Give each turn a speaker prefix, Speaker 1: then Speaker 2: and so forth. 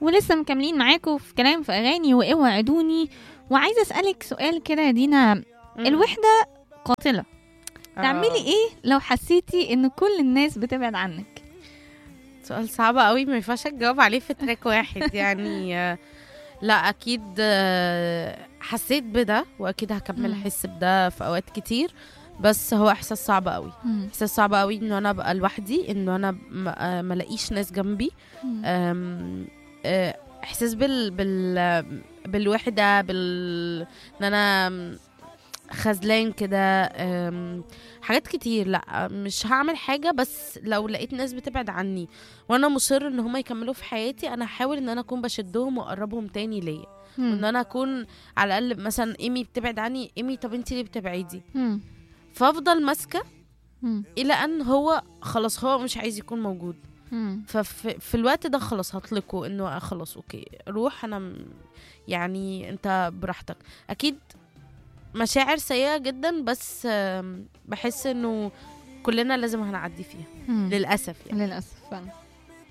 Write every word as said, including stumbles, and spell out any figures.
Speaker 1: ولسه مكملين معاكم في كلام في اغاني واوعدوني. وعايزه اسالك سؤال كده يا دينا،
Speaker 2: مم.
Speaker 1: الوحده قاتله،
Speaker 2: آه.
Speaker 1: تعملي ايه لو حسيتي ان كل الناس بتبعد عنك؟
Speaker 2: سؤال صعب قوي، ما ينفعش اجاوب عليه في تراك واحد يعني. آه، لا اكيد، آه، حسيت بده واكيد هكمل
Speaker 1: مم.
Speaker 2: احس بده في اوقات كتير. بس هو احساس صعب قوي،
Speaker 1: مم.
Speaker 2: احساس صعب قوي انه انا ابقى لوحدي، انه انا م- آه، ما الاقيش ناس جنبي.
Speaker 1: مم.
Speaker 2: أم، آه، احساس بال بال بالوحده، بال ان انا خذلان كده. أم، حاجات كتير. لا مش هعمل حاجه، بس لو لقيت ناس بتبعد عني وانا مصر ان هم يكملوا في حياتي، انا هحاول ان انا اكون بشدهم واقربهم تاني ليا. وان
Speaker 1: مم.
Speaker 2: انا اكون على الاقل مثلا ايمي بتبعد عني، ايمي طب انتي ليه بتبعدي؟
Speaker 1: مم.
Speaker 2: فافضل ماسكه
Speaker 1: مم.
Speaker 2: الى ان هو خلاص هو مش عايز يكون موجود.
Speaker 1: مم.
Speaker 2: ففي في الوقت ده خلاص هطلقه انه خلاص اوكي روح، انا م- يعني انت براحتك. اكيد مشاعر سيئة جدا، بس آم، بحس انه كلنا لازم هنعدي فيها
Speaker 1: مم.
Speaker 2: للأسف يعني.
Speaker 1: للاسف فعلا.